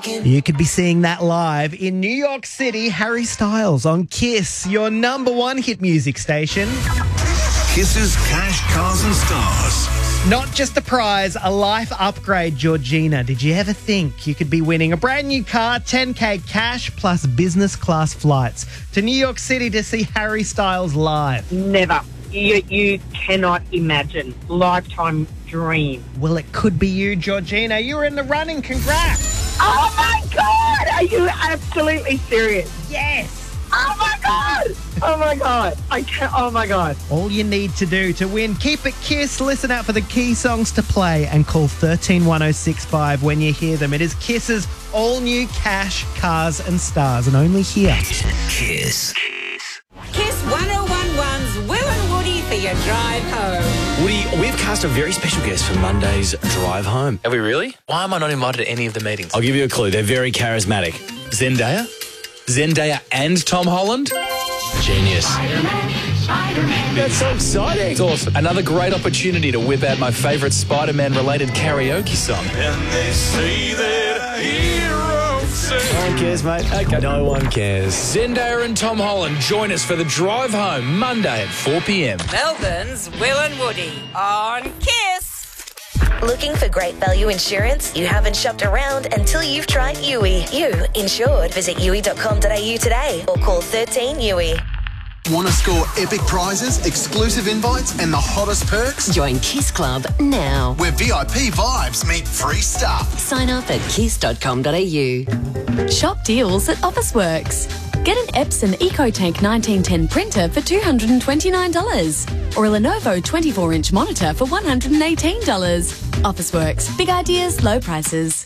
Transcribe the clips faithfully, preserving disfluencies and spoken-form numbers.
You could be seeing that live in New York City. Harry Styles on Kiss, your number one hit music station. Kiss's Cash, Cars and Stars. Not just a prize, a life upgrade, Georgina. Did you ever think you could be winning a brand new car, ten K cash plus business class flights to New York City to see Harry Styles live? Never. You, you cannot imagine. Lifetime dream. Well, it could be you, Georgina. You're in the running. Congrats. Oh, my God! Are you absolutely serious? Yes. Oh, my God! Oh, my God. I can't. Oh, my God. All you need to do to win, keep it Kiss. Listen out for the key songs to play and call one three one oh six five when you hear them. It is Kiss's all-new Cash, Cars and Stars, and only here. Kiss. Kiss one oh one one's Will and Woody for your drive home. Woody, we've cast a very special guest for Monday's drive home. Have we really? Why am I not invited to any of the meetings? I'll give you a clue. They're very charismatic. Zendaya? Zendaya and Tom Holland? Genius. Spider-Man, Spider-Man. That's so exciting. It's awesome. Another great opportunity to whip out my favourite Spider-Man related karaoke song. And they say that heroes say... No one cares, mate. Okay. No one cares. Zendaya and Tom Holland join us for the drive home Monday at four p.m. Melbourne's Will and Woody on Kiss. Looking for great value insurance? You haven't shopped around until you've tried U I. You insured. Visit U I dot com dot a u today or call thirteen U I. Want to score epic prizes, exclusive invites, and the hottest perks? Join Kiss Club now. Where V I P vibes meet free stuff. Sign up at kiss dot com dot a u. Shop deals at Officeworks. Get an Epson EcoTank nineteen ten printer for two hundred twenty-nine dollars or a Lenovo twenty-four inch monitor for one hundred eighteen dollars. Officeworks. Big ideas, low prices.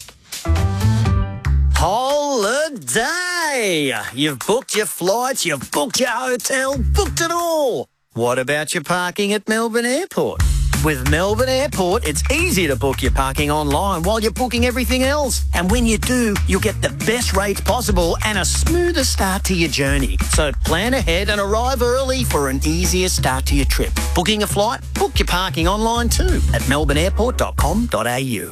Holiday! You've booked your flights, you've booked your hotel, booked it all. What about your parking at Melbourne Airport? With Melbourne Airport, it's easy to book your parking online while you're booking everything else. And when you do, you'll get the best rates possible and a smoother start to your journey. So plan ahead and arrive early for an easier start to your trip. Booking a flight? Book your parking online too at melbourne airport dot com dot a u.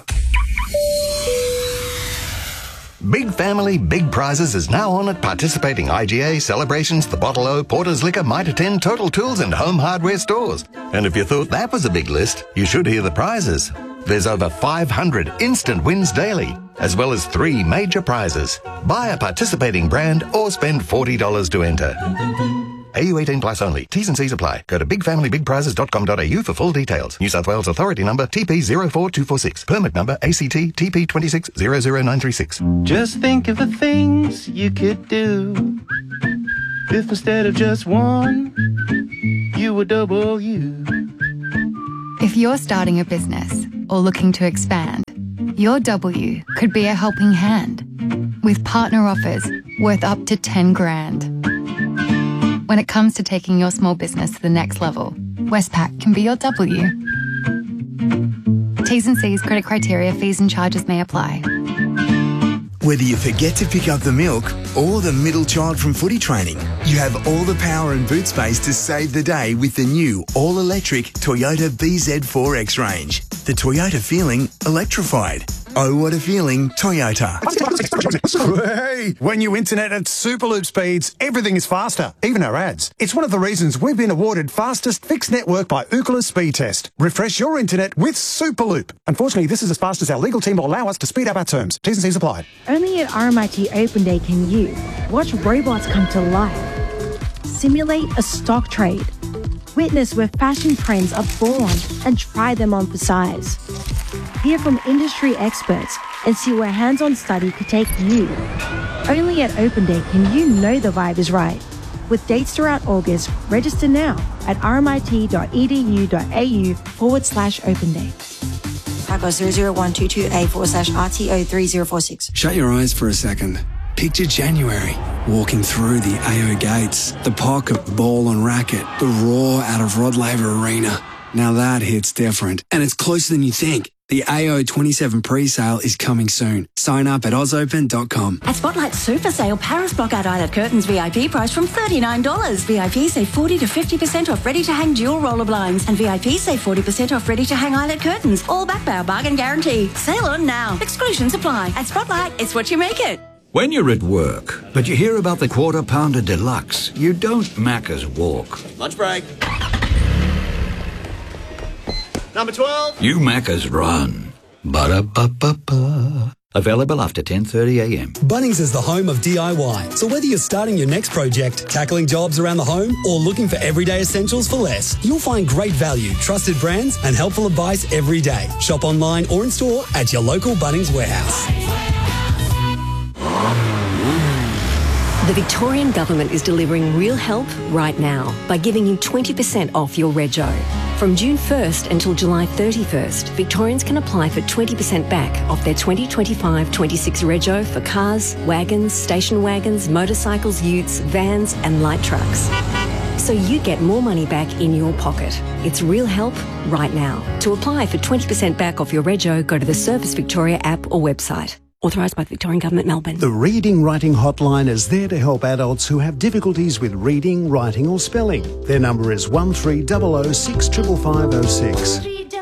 Big Family, Big Prizes is now on at participating I G A, Celebrations, The Bottle O, Porter's Liquor, Mitre ten, Total Tools and Home Hardware stores. And if you thought that was a big list, you should hear the prizes. There's over five hundred instant wins daily, as well as three major prizes. Buy a participating brand or spend forty dollars to enter. A U eighteen plus only. T's and C's apply. Go to big family big prizes dot com dot a u for full details. New South Wales Authority number T P zero four two four six. Permit number A C T T P two six zero zero nine three six. Just think of the things you could do if instead of just one, you were double you. If you're starting a business or looking to expand, your W could be a helping hand with partner offers worth up to ten grand. When it comes to taking your small business to the next level, Westpac can be your W. T's and C's, credit criteria, fees and charges may apply. Whether you forget to pick up the milk or the middle child from footy training, you have all the power and boot space to save the day with the new all-electric Toyota B Z four X range. The Toyota feeling electrified. Oh, what a feeling, Toyota. Hey, when you internet at Superloop speeds, everything is faster, even our ads. It's one of the reasons we've been awarded fastest fixed network by Ookla Speed Test. Refresh your internet with Superloop. Unfortunately, this is as fast as our legal team will allow us to speed up our terms. T's and C's apply. Only at R M I T Open Day can you watch robots come to life, simulate a stock trade, witness where fashion trends are born and try them on for size. Hear from industry experts and see where hands-on study could take you. Only at Open Day can you know the vibe is right. With dates throughout August, register now at rmit.edu.au forward slash open day. Typo zero zero one two two A forward slash R T O three zero four six. Shut your eyes for a second. Picture January, walking through the A O gates, the pocket ball and racket, the roar out of Rod Laver Arena. Now that hits different, and it's closer than you think. The A O twenty-seven pre-sale is coming soon. Sign up at oz open dot com. At Spotlight Super Sale, Paris Blockout Eyelet Curtains V I P price from thirty-nine dollars. V I P save forty to fifty percent off ready-to-hang dual roller blinds. And V I P save forty percent off ready-to-hang eyelet curtains. All backed by our bargain guarantee. Sale on now. Exclusions apply. At Spotlight, it's what you make it. When you're at work, but you hear about the Quarter Pounder Deluxe, you don't Macca's walk. Lunch break. Number twelve. You Macca's run. Ba-da-ba-ba-ba. Available after ten thirty a m. Bunnings is the home of D I Y. So whether you're starting your next project, tackling jobs around the home, or looking for everyday essentials for less, you'll find great value, trusted brands, and helpful advice every day. Shop online or in store at your local Bunnings warehouse. The Victorian Government is delivering real help right now by giving you twenty percent off your rego. From June first until July thirty-first, Victorians can apply for twenty percent back off their twenty twenty-five twenty-six rego for cars, wagons, station wagons, motorcycles, utes, vans and light trucks. So you get more money back in your pocket. It's real help right now. To apply for twenty percent back off your rego, go to the Service Victoria app or website. Authorised by the Victorian Government, Melbourne. The Reading Writing Hotline is there to help adults who have difficulties with reading, writing or spelling. Their number is one three zero zero six five five zero six.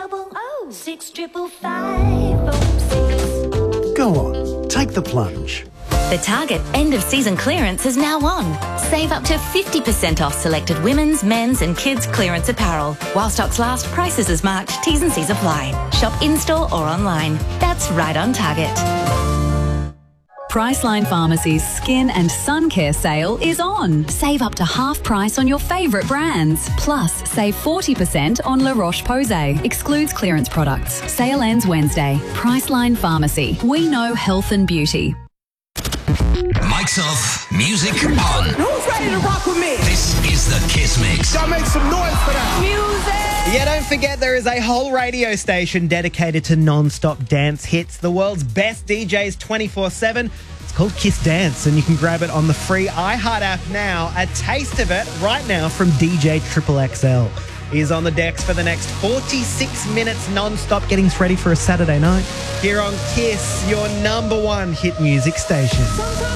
Go on, take the plunge. The Target end of season clearance is now on. Save up to fifty percent off selected women's, men's and kids clearance apparel. While stocks last, prices as marked, T's and C's apply. Shop in-store or online. That's right on Target. Priceline Pharmacy's Skin and Sun Care sale is on. Save up to half price on your favourite brands. Plus, save forty percent on La Roche-Posay. Excludes clearance products. Sale ends Wednesday. Priceline Pharmacy. We know health and beauty. Mics off, music on. Who's ready to rock with me? This is the Kiss Mix. Y'all make some noise for that. Music! Yeah, don't forget there is a whole radio station dedicated to non-stop dance hits, the world's best D Js twenty-four seven. It's called Kiss Dance, and you can grab it on the free iHeart app now. A taste of it right now from D J Triple X L. He's on the decks for the next forty-six minutes non-stop, getting us ready for a Saturday night here on Kiss, your number one hit music station.